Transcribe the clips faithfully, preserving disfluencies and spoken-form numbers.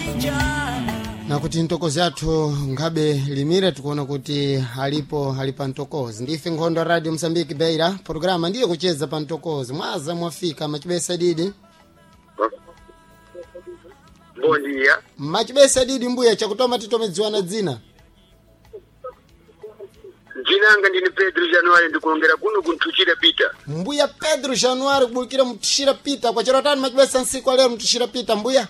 na kuti ntokozi yathu ngabe limire tukuona kuti halipo halipa ntokozi. Ndife Nkhondo Radio Msambiki Beira, programa ndiyo kucheza pa ntokozi. Mwaza mwafika Machibesa Didi. Bom dia. Machibesa Didi mbuya chakutoma titomedziwa na dzina. Jina anga ndini Pedro Januari ndikuongera kuno kuntuchira pita. Mbuya Pedro Januari kubulukira mtushira pita kwa charotani Machibesa nsiku leo mtushira pita mbuya.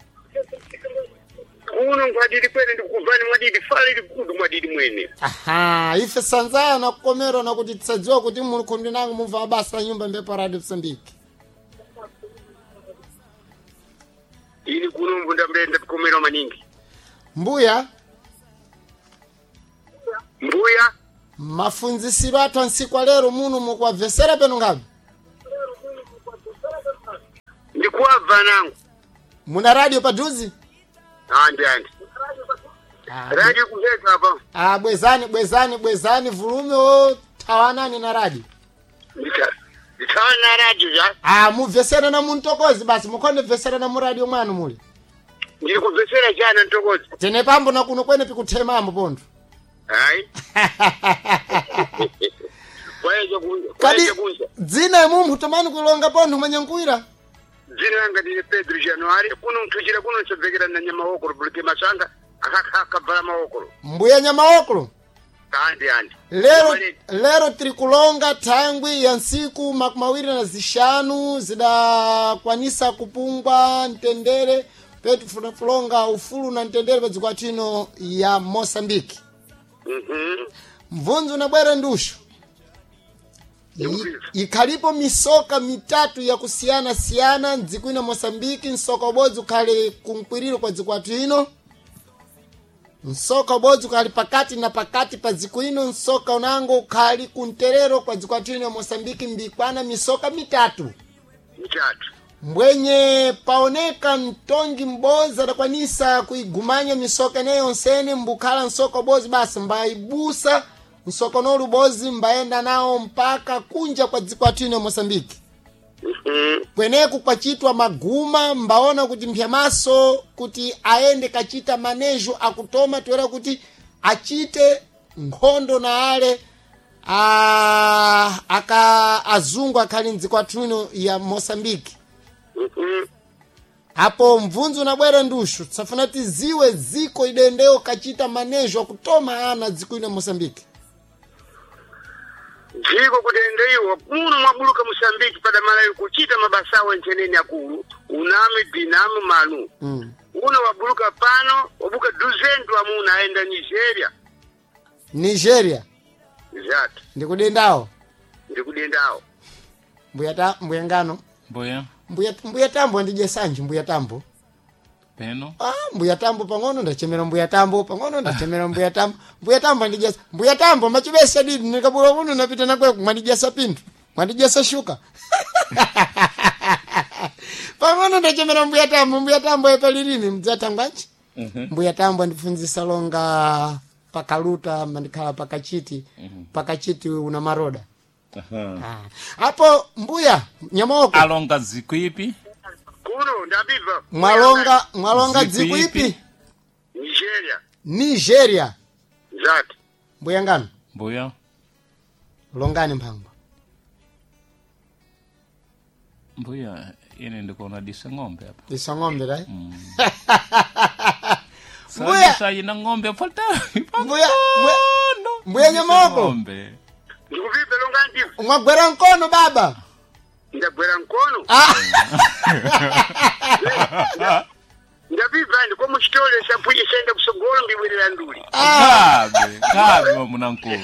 Uno mwadidi kwene ndikuvani mwadidi fali likudu mwadidi mwene. Aha, ife sanzaya na kukomero na kuti tsadziwa kuti mulukundi nangu muva basa nyumba mbepo Radio Msambiki. Ini kuno mbunda mbenda kukomero maningi. Mbuya. Mbuya. Mafunzisiro athu nsiku lero muno mukwavesera peno ngapi? Ndikuwava nangu. Muna radio paduzi? Andi andi. Ah, radio kuveka hapa. Ah, bwezani bwezani bwezani volume o tawanani na radio. Ndika. Ndikawana na radio ya. Ah, muvesera na muntokozi basi mukonde vesera na mu radio mwanu muli. Ndiri kuvesera jana ntokozi. Tene pambo na kuno kwene pikuthema ambo pondo. Hai. Kwaje kunja. Kwaje kunja. Dzina ya mumu tamani kulonga pondo manyankuira. Dzina langa ndine Pedro Januari kuno mtuchira kuno nsabekera na nyama okolo bulike masanga akakaka bala maokolo. Mbuya nyama okolo. Andi andi. Lero lero trikulonga tangwi ya nsiku makumawiri na zishanu zida kwanisa kupungwa ntendere petu fulonga ufulu na ntendere padzikwatino ya Mosambiki. Mhm. Mvunzu na bwere ndushu. Ikalipo misoka mitatu ya kusiana siana nzikuina Mosambiki. Nsoka obozu kale kumkwiriro kwa zikwatino. Nsoka obozu kali pakati na pakati pa zikuino. Nsoka unango kali kunterero kwa zikwatino ya Mosambiki mbikwana misoka mitatu. Mitatu. Mwenye paoneka ntongi mboza na kwanisa kuigumanya misoka neyo nsene mbukala nsoka obozu basi mbaibusa. Nsoko nolu bozi mbaenda nao mpaka kunja kwa zikwatino Mosambiki. Mhm. Kweneku kwa chitwa maguma mbaona kuti mpyamaso kuti aende kachita manejo akutoma tuwera kuti achite nkhondo na ale a aka azungu akali nzikwatino ya Mosambiki. Mhm. Hapo mvunzu na bwere ndushu tsafuna tiziwe ziko idendeo kachita manejo akutoma ana zikwino Mosambiki. Jiko kutendeiwa kuno mwabuluka Mosambiki pada malayo kuchita mabasawa ncheneni akulu uname binamu manu. Mm. Uno wabuluka pano wabuka duzendu amuna aenda Nigeria. Nigeria. Exact. Ndikudendao. Ndikudendao. Mbuya ta mbuya ngano. Mbuya. Mbuya mbuya tambo ndije sanji mbuya tambo. Peno. Ah, mbuya tambo pangono ndachemera mbuya tambo pangono ndachemera mbuya tambo. Mbuya tambo ndije mbuya tambo Machibesa Didi nikabula kuno napita nakwe kumandijasa pindu. Mwandijasa shuka. Pangono ndachemera mbuya tambo mbuya tambo epalilini mdzatangwachi. Mhm. Mbuya tambo ndifunzisa longa pakaluta mandikhala pakachiti. Pakachiti una maroda. Aha. Hapo mbuya nyamoko Alonga zikwipi? Kuno ndabiva. mwalonga mwalonga Ziku dziku ipi? Nigeria. Nigeria. Exact. Mbuya ngano Mbuya. longani mpangwa. Mbuya ine ndikona disa ng'ombe hapa. Disa ng'ombe dai. Mbuya sasa ina ng'ombe falta. Mbuya mbuya nyamoko. Ng'ombe. Ndikuvipe longanti. Umagwera nkono baba. Ndagwera nkono. Ah. Ndabiva ndiko muchitole sapuye senda kusogolo mbibwirira nduli. Kabe, kabe wa munanku.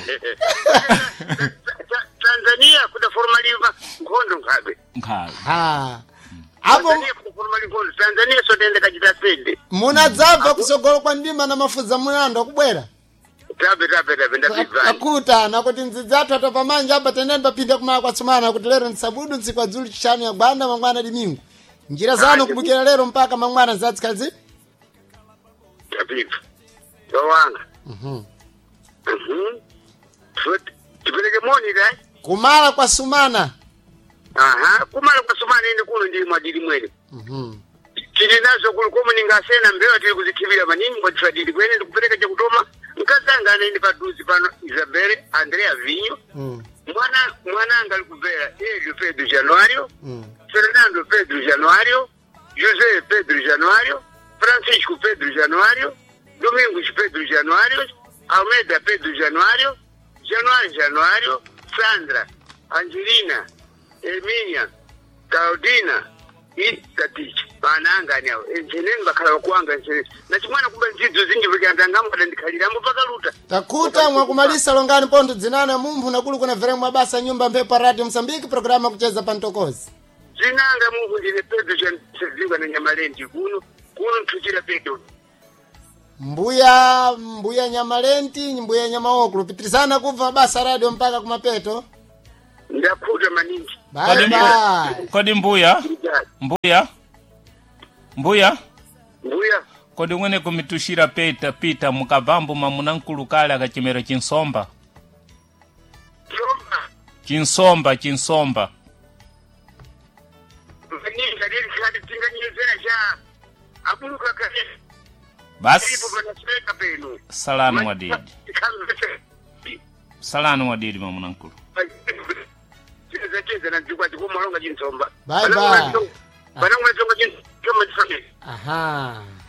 Tanzania kuda formaliva ngondo ngabe. Kabe. Ha. Hapo Tanzania kuda formaliva ngondo. Tanzania sotende kachita sende. munadzabva kusogolo kwa ndima na mafuza munando kubwera. Tabe tabe tabe ndabiva. Akuta na kuti nzidzathu atapamanja aba teneni papinda kumala kwatsumana kuti lero nsabudu ntsiku adzuli chishanu ya gwanda mangwana dimingu. Njira zanu kubukira lero mpaka mangwana zatsikazi. Tabiva. Tawanga. Mhm. Mhm. Tupeleke moni dai. Kumala kwa sumana. Aha, kumala kwa sumana ende kuno ndi mwadili mwele. Mhm. chili nazo kulikomo ningasena mbewa tili kuzithivira manini kwa tifadili kwene ndikupeleka cha kutoma mkazanga anaindi paduzi pano Isabelle Andrea Vinho Mm. mwana mwananga alikubera Elio Pedro Januario Mm. Fernando Pedro Januario José Pedro Januario Francisco Pedro Januario Domingos Pedro Januario Almeida Pedro Januario Januário Januário Sandra Angelina Herminia Claudina i Tatichi bananga nyawo enjeneni bakhala kuanga enjeneni nachimwana kuba nzidzo zingi vikandangamo ndikhaliramo pakaluta takuta mwakumalisa longani ponto dzinana mumphu nakulu kuna vere mabasa nyumba mphepo radio Msambiki programa kucheza pantokozi zinanga mumphu ndine Pedro Januario na Nyamalendi kuno kuno mthuchira Pedro mbuya mbuya Nyamalenti mbuya Nyamaokulu pitirizana kubva mabasa radio mpaka kumapeto ndakhuta maningi bye bye Kodi mbuya mbuya mbuya mbuya kodi mwene kumitushira peta pita mukavambo mamuna nkulu kale akachimera chinsomba Chomba chinsomba chinsomba maningi kadiri kadi tinganyezera cha abuluka kale basi ipo banaseka peno salanu wadidi salanu wadidi mamuna nkulu cheza cheza na jukwa chikumalonga jinsomba Bye bye. Banamwe tonga jinsomba aha